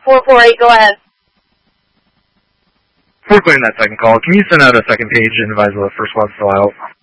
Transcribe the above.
448, go ahead. Before clearing that second call, can you send out a second page and advise the first one's still out?